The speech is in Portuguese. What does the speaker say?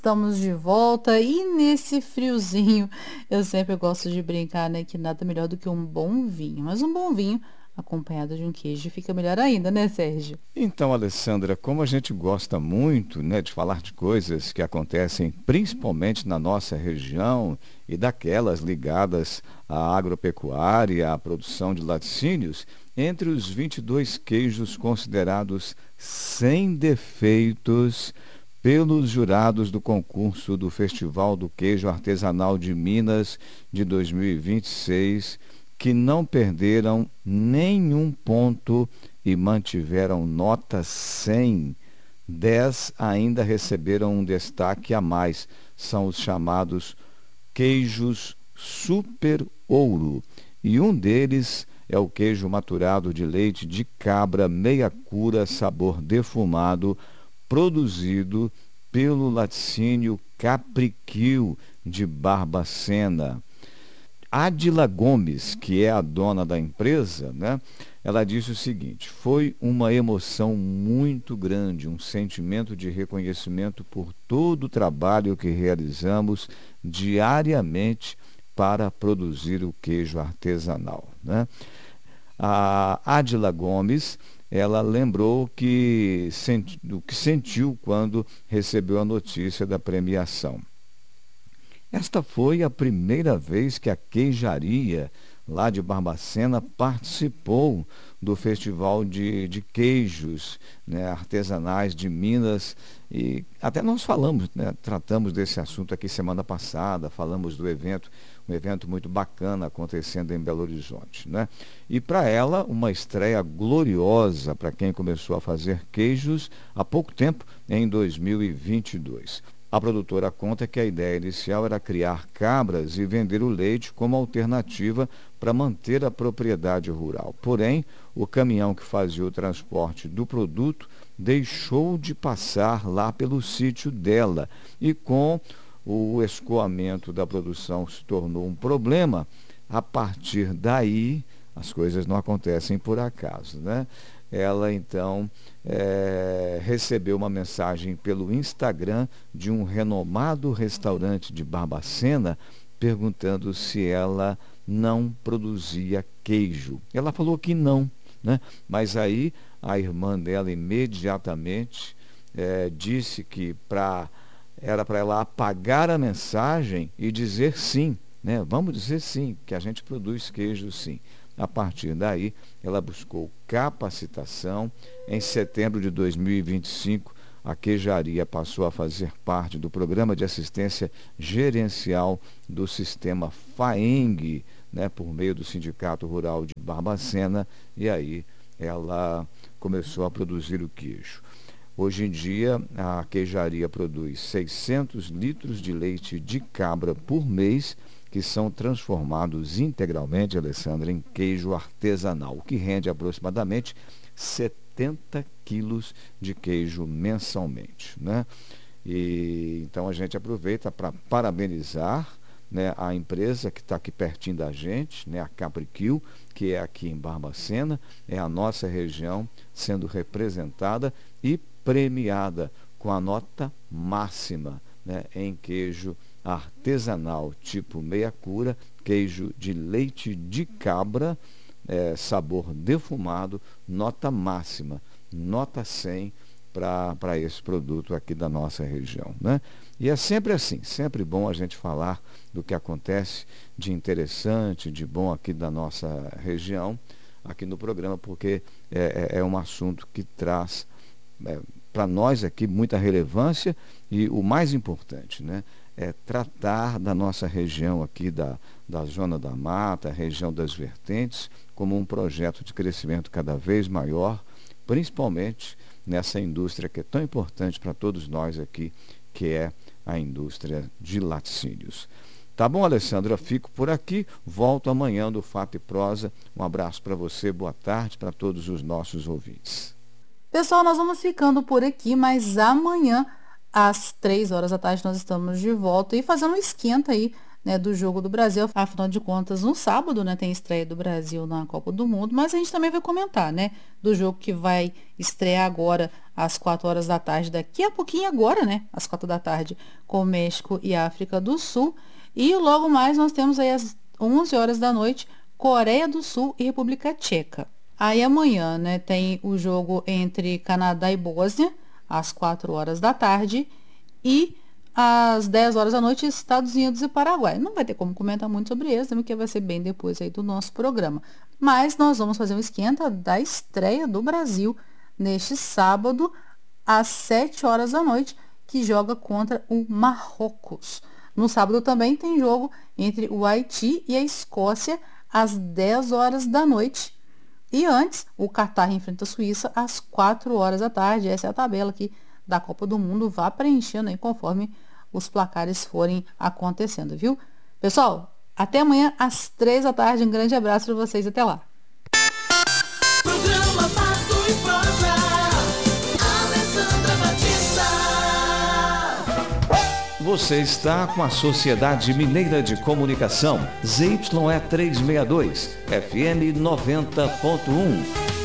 Estamos de volta e nesse friozinho eu sempre gosto de brincar, né, que nada melhor do que um bom vinho. Mas um bom vinho acompanhado de um queijo fica melhor ainda, né, Sérgio? Então, Alessandra, como a gente gosta muito, né, de falar de coisas que acontecem principalmente na nossa região e daquelas ligadas à agropecuária, à produção de laticínios, entre os 22 queijos considerados sem defeitos pelos jurados do concurso do Festival do Queijo Artesanal de Minas de 2026, que não perderam nenhum ponto e mantiveram nota 100. 10 ainda receberam um destaque a mais. São os chamados queijos super ouro. E um deles é o queijo maturado de leite de cabra meia cura, sabor defumado, produzido pelo laticínio Capriquil de Barbacena. Adila Gomes, que é a dona da empresa, né? Ela disse o seguinte: foi uma emoção muito grande, um sentimento de reconhecimento por todo o trabalho que realizamos diariamente para produzir o queijo artesanal, né? A Adila Gomes, ela lembrou do que sentiu quando recebeu a notícia da premiação. Esta foi a primeira vez que a queijaria lá de Barbacena participou do Festival de Queijos, né, artesanais de Minas. E até nós falamos, né, tratamos desse assunto aqui semana passada, falamos do evento, um evento muito bacana acontecendo em Belo Horizonte, né? E para ela, uma estreia gloriosa para quem começou a fazer queijos há pouco tempo, em 2022. A produtora conta que a ideia inicial era criar cabras e vender o leite como alternativa para manter a propriedade rural. Porém, o caminhão que fazia o transporte do produto deixou de passar lá pelo sítio dela e, com o escoamento da produção, se tornou um problema. A partir daí, as coisas não acontecem por acaso, né? Ela então recebeu uma mensagem pelo Instagram de um renomado restaurante de Barbacena perguntando se ela não produzia queijo. Ela falou que não, né? Mas aí a irmã dela imediatamente disse que era para ela apagar a mensagem e dizer sim, né? Vamos dizer sim, que a gente produz queijo sim. A partir daí, ela buscou capacitação. Em setembro de 2025, a queijaria passou a fazer parte do Programa de Assistência Gerencial do Sistema FAENG, né, por meio do Sindicato Rural de Barbacena, e aí ela começou a produzir o queijo. Hoje em dia, a queijaria produz 600 litros de leite de cabra por mês, que são transformados integralmente, Alessandra, em queijo artesanal, o que rende aproximadamente 70 quilos de queijo mensalmente, né? E então a gente aproveita para parabenizar, né, a empresa que está aqui pertinho da gente, né, a Capriquil, que é aqui em Barbacena, é a nossa região sendo representada e premiada com a nota máxima, né, em queijo artesanal tipo meia cura, queijo de leite de cabra, sabor defumado, nota máxima, nota 100 para esse produto aqui da nossa região, né? E é sempre assim, sempre bom a gente falar do que acontece de interessante, de bom aqui da nossa região, aqui no programa, porque é um assunto que traz para nós aqui muita relevância e o mais importante, né, é tratar da nossa região aqui, da Zona da Mata, região das vertentes, como um projeto de crescimento cada vez maior, principalmente nessa indústria que é tão importante para todos nós aqui, que é a indústria de laticínios. Tá bom, Alessandra? Fico por aqui. Volto amanhã do Fato e Prosa. Um abraço para você, boa tarde para todos os nossos ouvintes. Pessoal, nós vamos ficando por aqui, mas amanhã, às 3 horas da tarde, nós estamos de volta e fazendo um esquenta aí né, do jogo do Brasil. Afinal de contas, no sábado, né, tem estreia do Brasil na Copa do Mundo, mas a gente também vai comentar, né, do jogo que vai estrear agora às 4 horas da tarde, daqui a pouquinho agora, né, às 4 da tarde, com México e África do Sul. E logo mais nós temos aí às 11 horas da noite, Coreia do Sul e República Tcheca. Aí amanhã, né, tem o jogo entre Canadá e Bósnia, às 4 horas da tarde, e às 10 horas da noite, Estados Unidos e Paraguai. Não vai ter como comentar muito sobre eles, porque vai ser bem depois aí do nosso programa. Mas nós vamos fazer um esquenta da estreia do Brasil neste sábado, às 7 horas da noite, que joga contra o Marrocos. No sábado também tem jogo entre o Haiti e a Escócia, às 10 horas da noite. E antes, o Catar enfrenta a Suíça às 4 horas da tarde. Essa é a tabela aqui da Copa do Mundo. Vá preenchendo aí conforme os placares forem acontecendo, viu? Pessoal, até amanhã às 3 da tarde. Um grande abraço para vocês. Até lá. Programa Pato e Prosa, Alessandra Batista. Você está com a Sociedade Mineira de Comunicação, ZYE 362, FM 90.1.